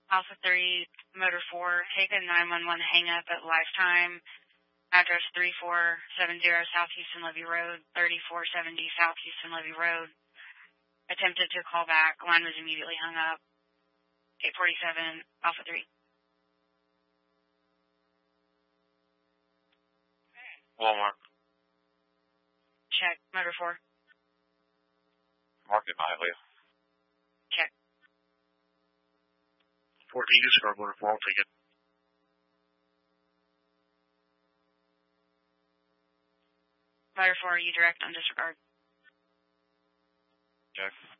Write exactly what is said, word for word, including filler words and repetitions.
Alpha three, Motor four, take a nine one one hang-up at Lifetime, address three four seven zero South Houston Levy Road, thirty-four seventy South Houston Levy Road. Attempted to call back. Line was immediately hung up. eight forty-seven, Alpha three. Walmart. Check. Motor four. Market Nightly. Check. fourteen discard Motor four, I'll take it. Motor four, you direct on disregard. Check.